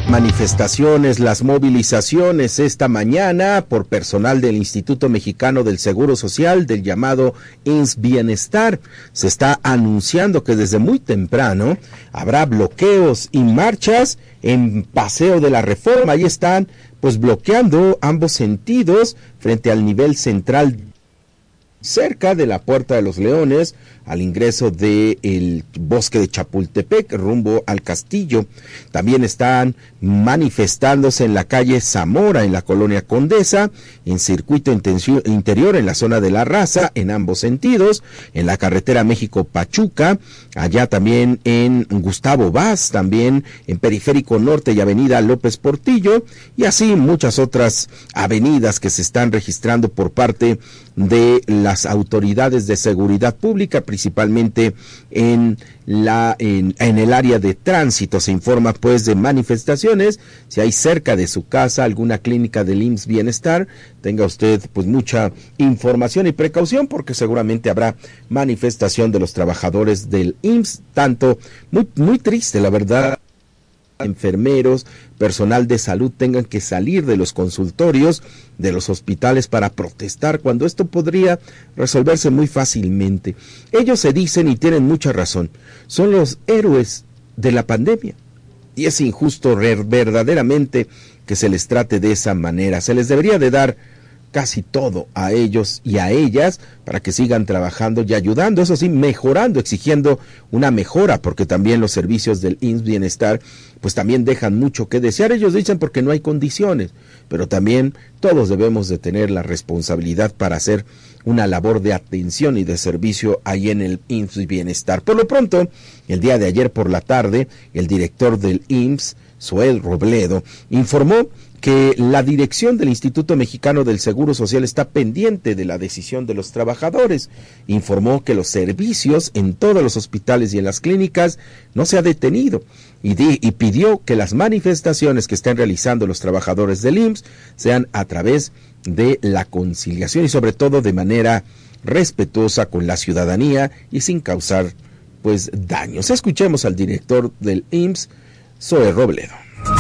Manifestaciones, las movilizaciones esta mañana por personal del Instituto Mexicano del Seguro Social, del llamado IMSS Bienestar. Se está anunciando que desde muy temprano habrá bloqueos y marchas en Paseo de la Reforma. Ahí están pues bloqueando ambos sentidos frente al nivel central, cerca de la Puerta de los Leones, al ingreso del bosque de Chapultepec, rumbo al Castillo. También están manifestándose en la calle Zamora, en la colonia Condesa, en circuito interior, en la zona de La Raza, en ambos sentidos, en la carretera México-Pachuca, allá también en Gustavo Vaz, también en Periférico Norte y Avenida López Portillo, y así muchas otras avenidas que se están registrando por parte de las autoridades de seguridad pública, principalmente en el área de tránsito. Se informa pues de manifestaciones. Si hay cerca de su casa alguna clínica del IMSS Bienestar, tenga usted pues mucha información y precaución, porque seguramente habrá manifestación de los trabajadores del IMSS, tanto muy triste, la verdad. Enfermeros, personal de salud tengan que salir de los consultorios, de los hospitales para protestar, cuando esto podría resolverse muy fácilmente. Ellos se dicen, y tienen mucha razón, son los héroes de la pandemia, y es injusto verdaderamente que se les trate de esa manera. Se les debería de dar casi todo a ellos y a ellas para que sigan trabajando y ayudando, eso sí, mejorando, exigiendo una mejora, porque también los servicios del IMSS Bienestar pues también dejan mucho que desear. Ellos dicen porque no hay condiciones, pero también todos debemos de tener la responsabilidad para hacer una labor de atención y de servicio ahí en el IMSS Bienestar. Por lo pronto, el día de ayer por la tarde, el director del IMSS, Zoé Robledo, informó que la dirección del Instituto Mexicano del Seguro Social está pendiente de la decisión de los trabajadores. Informó que los servicios en todos los hospitales y en las clínicas no se ha detenido y pidió que las manifestaciones que estén realizando los trabajadores del IMSS sean a través de la conciliación y sobre todo de manera respetuosa con la ciudadanía y sin causar pues daños. Escuchemos al director del IMSS, Zoé Robledo.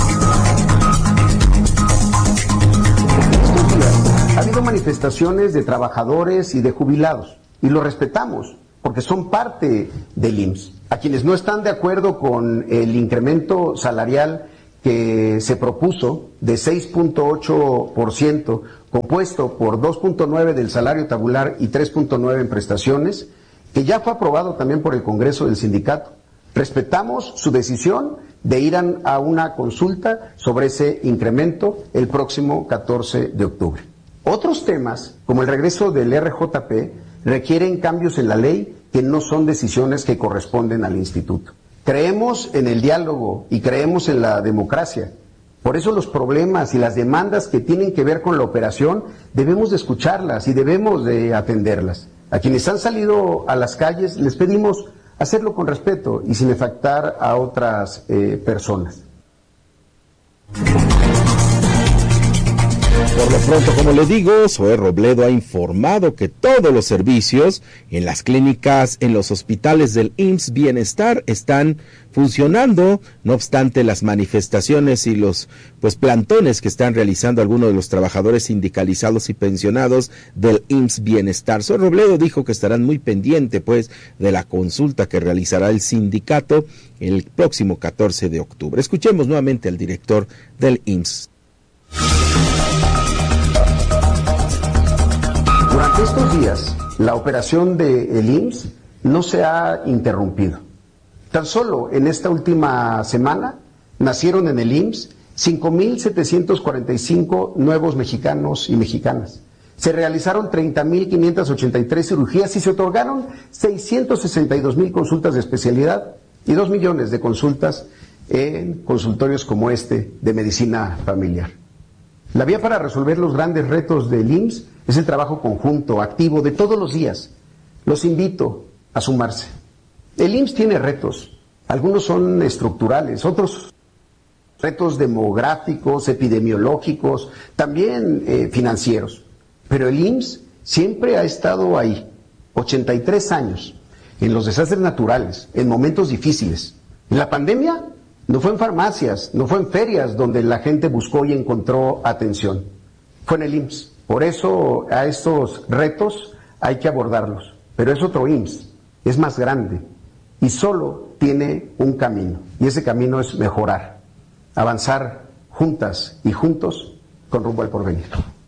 Ha habido manifestaciones de trabajadores y de jubilados, y lo respetamos, porque son parte del IMSS. A quienes no están de acuerdo con el incremento salarial que se propuso de 6.8%, compuesto por 2.9% del salario tabular y 3.9% en prestaciones, que ya fue aprobado también por el Congreso del Sindicato. Respetamos su decisión de ir a una consulta sobre ese incremento el próximo 14 de octubre. Otros temas, como el regreso del RJP, requieren cambios en la ley que no son decisiones que corresponden al instituto. Creemos en el diálogo y creemos en la democracia. Por eso los problemas y las demandas que tienen que ver con la operación debemos de escucharlas y debemos de atenderlas. A quienes han salido a las calles les pedimos hacerlo con respeto y sin afectar a otras personas. Por lo pronto, como le digo, Zoé Robledo ha informado que todos los servicios en las clínicas, en los hospitales del IMSS Bienestar están funcionando, no obstante las manifestaciones y los plantones que están realizando algunos de los trabajadores sindicalizados y pensionados del IMSS Bienestar. Zoé Robledo dijo que estarán muy pendientes de la consulta que realizará el sindicato el próximo 14 de octubre. Escuchemos nuevamente al director del IMSS. Durante estos días, la operación del IMSS no se ha interrumpido. Tan solo en esta última semana nacieron en el IMSS 5,745 nuevos mexicanos y mexicanas. Se realizaron 30,583 cirugías y se otorgaron 662,000 consultas de especialidad y 2 millones de consultas en consultorios como este de medicina familiar. La vía para resolver los grandes retos del IMSS es el trabajo conjunto, activo, de todos los días. Los invito a sumarse. El IMSS tiene retos. Algunos son estructurales, otros retos demográficos, epidemiológicos, también financieros. Pero el IMSS siempre ha estado ahí, 83 años, en los desastres naturales, en momentos difíciles. En la pandemia No fue en farmacias, no fue en ferias donde la gente buscó y encontró atención. Fue en el IMSS. Por eso a estos retos hay que abordarlos. Pero es otro IMSS, es más grande y solo tiene un camino. Y ese camino es mejorar, avanzar juntas y juntos con rumbo al porvenir.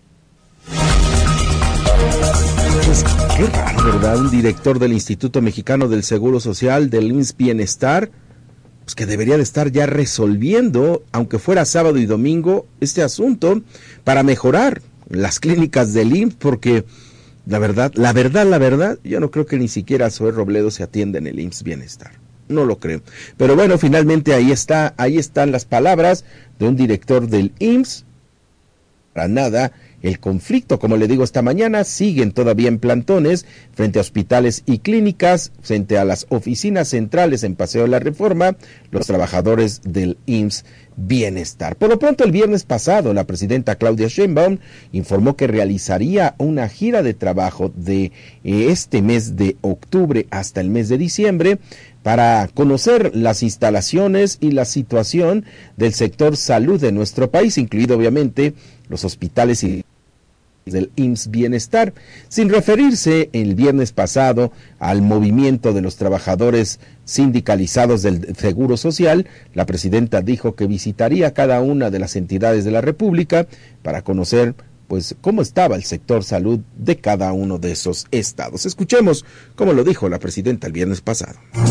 Pues qué raro, ¿verdad? Un director del Instituto Mexicano del Seguro Social, del IMSS Bienestar, pues que debería de estar ya resolviendo, aunque fuera sábado y domingo, este asunto para mejorar las clínicas del IMSS, porque la verdad, yo no creo que ni siquiera Zoé Robledo se atienda en el IMSS Bienestar. No lo creo. Pero bueno, finalmente ahí están las palabras de un director del IMSS. Para nada, el conflicto, como le digo esta mañana, siguen todavía en plantones frente a hospitales y clínicas, frente a las oficinas centrales en Paseo de la Reforma, los trabajadores del IMSS Bienestar. Por lo pronto, el viernes pasado, la presidenta Claudia Sheinbaum informó que realizaría una gira de trabajo de este mes de octubre hasta el mes de diciembre para conocer las instalaciones y la situación del sector salud de nuestro país, incluido obviamente los hospitales y del IMSS Bienestar, sin referirse el viernes pasado al movimiento de los trabajadores sindicalizados del Seguro Social. La presidenta dijo que visitaría cada una de las entidades de la República para conocer pues cómo estaba el sector salud de cada uno de esos estados. Escuchemos cómo lo dijo la presidenta el viernes pasado. Voy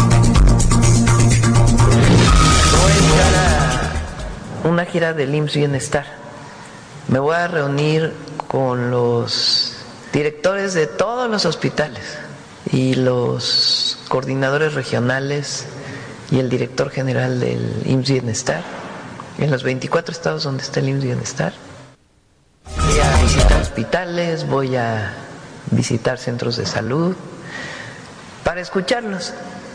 a entrar a una gira del IMSS Bienestar. Me voy a reunir con los directores de todos los hospitales y los coordinadores regionales y el director general del IMSS Bienestar en los 24 estados donde está el IMSS Bienestar. Voy a visitar hospitales, voy a visitar centros de salud para escucharlos,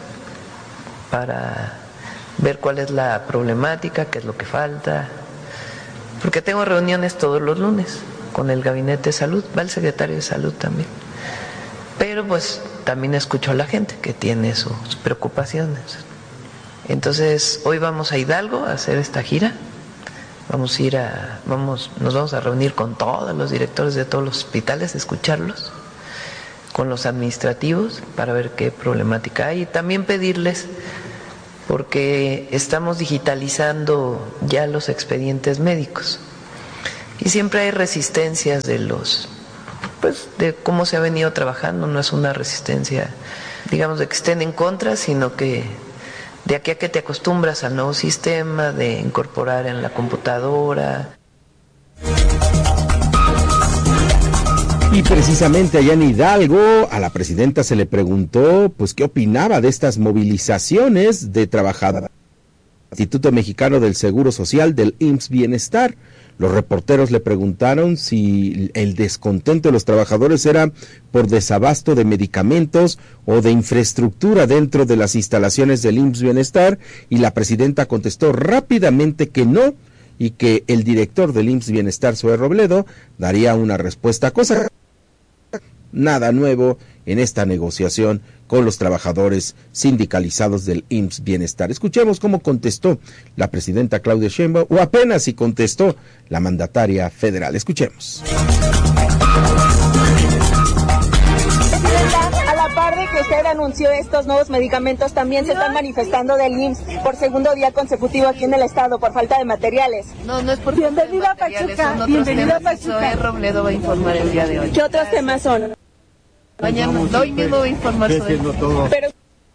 para ver cuál es la problemática, qué es lo que falta, porque tengo reuniones todos los lunes con el gabinete de salud, va el secretario de salud también, pero pues también escucho a la gente que tiene sus preocupaciones. Entonces hoy vamos a Hidalgo a hacer esta gira. Nos vamos a reunir con todos los directores de todos los hospitales, escucharlos, con los administrativos para ver qué problemática hay y también pedirles, porque estamos digitalizando ya los expedientes médicos y siempre hay resistencias de cómo se ha venido trabajando. No es una resistencia, digamos, de que estén en contra, sino que de aquí a que te acostumbras al nuevo sistema, de incorporar en la computadora. Y precisamente allá en Hidalgo, a la presidenta se le preguntó, pues, qué opinaba de estas movilizaciones de trabajadores del Instituto Mexicano del Seguro Social, del IMSS Bienestar. Los reporteros le preguntaron si el descontento de los trabajadores era por desabasto de medicamentos o de infraestructura dentro de las instalaciones del IMSS Bienestar, y la presidenta contestó rápidamente que no, y que el director del IMSS Bienestar, Zoé Robledo, daría una respuesta, cosa nada nuevo en esta negociación con los trabajadores sindicalizados del IMSS Bienestar. Escuchemos cómo contestó la presidenta Claudia Sheinbaum, o apenas si contestó la mandataria federal. Escuchemos. A la par de que usted anunció estos nuevos medicamentos, también se están manifestando del IMSS por segundo día consecutivo aquí en el estado por falta de materiales. No es por falta de materiales, Pachuca. Bienvenida a Pachuca. Zoé Robledo va a informar el día de hoy. ¿Qué otros temas son? Mañana, hoy mismo voy a informar sobre todo. Pero...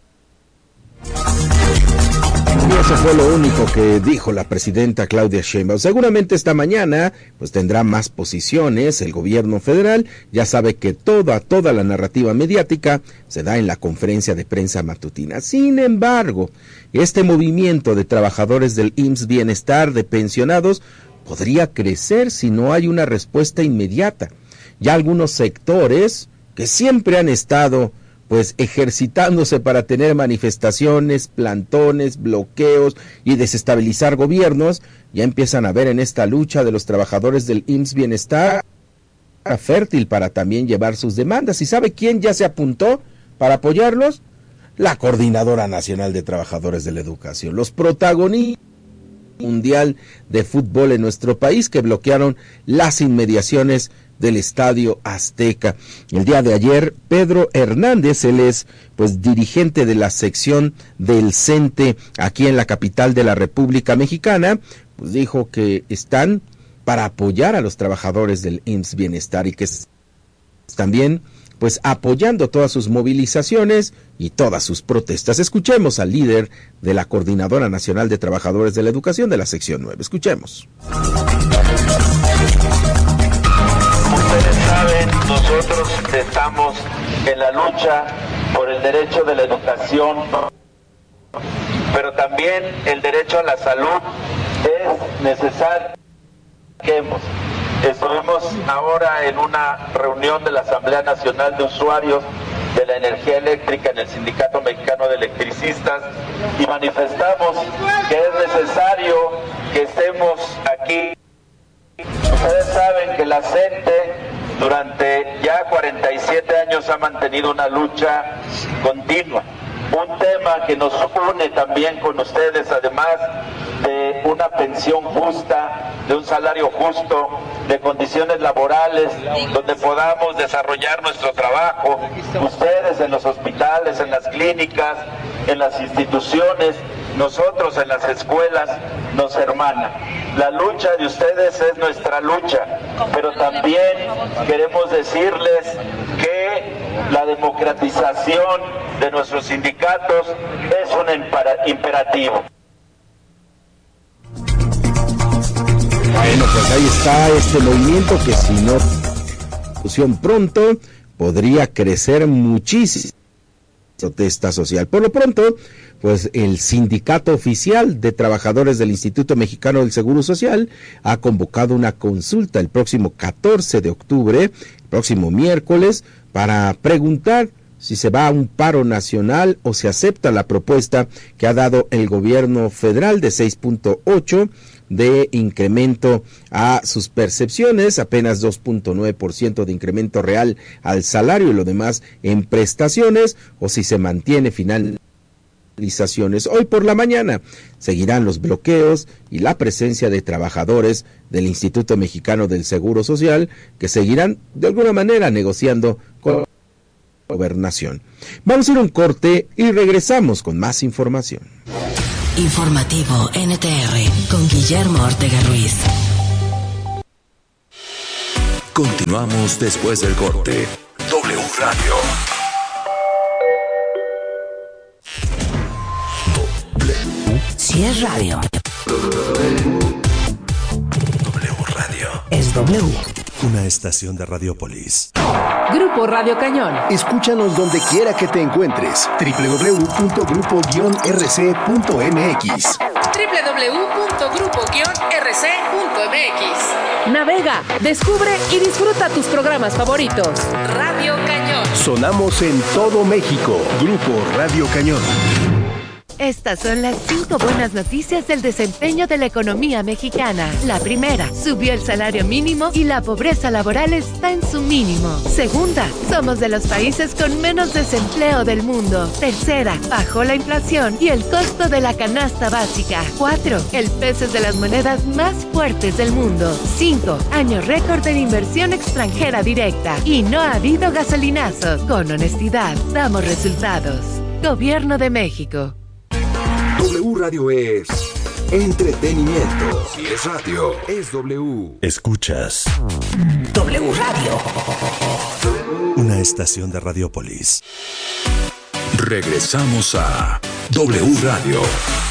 Y eso fue lo único que dijo la presidenta Claudia Sheinbaum. Seguramente esta mañana pues tendrá más posiciones. El gobierno federal ya sabe que toda la narrativa mediática se da en la conferencia de prensa matutina. Sin embargo, este movimiento de trabajadores del IMSS Bienestar, de pensionados, podría crecer si no hay una respuesta inmediata. Ya algunos sectores que siempre han estado pues ejercitándose para tener manifestaciones, plantones, bloqueos y desestabilizar gobiernos, ya empiezan a ver en esta lucha de los trabajadores del IMSS Bienestar fértil para también llevar sus demandas. ¿Y sabe quién ya se apuntó para apoyarlos? la Coordinadora Nacional de Trabajadores de la Educación, los protagonistas mundial de fútbol en nuestro país que bloquearon las inmediaciones del Estadio Azteca. El día de ayer, Pedro Hernández, él es dirigente de la sección del CENTE aquí en la capital de la República Mexicana, pues dijo que están para apoyar a los trabajadores del IMSS Bienestar y que también apoyando todas sus movilizaciones y todas sus protestas. Escuchemos al líder de la Coordinadora Nacional de Trabajadores de la Educación de la sección 9. Escuchemos. Ustedes saben, nosotros estamos en la lucha por el derecho de la educación, pero también el derecho a la salud es necesario. Estuvimos ahora en una reunión de la Asamblea Nacional de Usuarios de la Energía Eléctrica en el Sindicato Mexicano de Electricistas y manifestamos que es necesario que estemos aquí. Ustedes saben que la CENTE durante ya 47 años ha mantenido una lucha continua. Un tema que nos une también con ustedes, además de una pensión justa, de un salario justo, de condiciones laborales, donde podamos desarrollar nuestro trabajo, ustedes en los hospitales, en las clínicas, en las instituciones, nosotros en las escuelas, nos hermana. La lucha de ustedes es nuestra lucha, pero también queremos decirles que la democratización de nuestros sindicatos es un imperativo. Bueno, pues ahí está este movimiento que si no fusión pronto podría crecer muchísimo. Protesta social. Por lo pronto, el Sindicato Oficial de Trabajadores del Instituto Mexicano del Seguro Social ha convocado una consulta el próximo 14 de octubre, el próximo miércoles, para preguntar si se va a un paro nacional o se acepta la propuesta que ha dado el gobierno federal de 6.8 de incremento a sus percepciones, apenas 2.9% de incremento real al salario y lo demás en prestaciones, o si se mantiene finalizaciones. Hoy por la mañana seguirán los bloqueos y la presencia de trabajadores del Instituto Mexicano del Seguro Social que seguirán de alguna manera negociando con la gobernación. Vamos a ir a un corte y regresamos con más información. Informativo NTR con Guillermo Ortega Ruiz. Continuamos después del corte. W Radio. Si es radio. W Radio. Es W. Una estación de Radiopolis. Grupo Radio Cañón. Escúchanos donde quiera que te encuentres. www.grupo-rc.mx. www.grupo-rc.mx. Navega, descubre y disfruta tus programas favoritos. Radio Cañón. Sonamos en todo México. Grupo Radio Cañón. Estas son las 5 buenas noticias del desempeño de la economía mexicana. La primera, subió el salario mínimo y la pobreza laboral está en su mínimo. Segunda, somos de los países con menos desempleo del mundo. Tercera, bajó la inflación y el costo de la canasta básica. 4, el peso es de las monedas más fuertes del mundo. 5, año récord en inversión extranjera directa. Y no ha habido gasolinazos. Con honestidad, damos resultados. Gobierno de México. W Radio es entretenimiento. Si es radio, es W. Escuchas W Radio. Una estación de Radiopolis. Regresamos a W Radio.